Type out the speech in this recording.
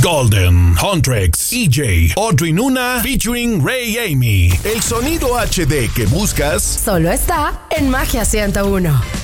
Golden, Huntrix, EJ, Audrey Nuna, featuring Ray Amy. El sonido HD que buscas solo está en Magia 101.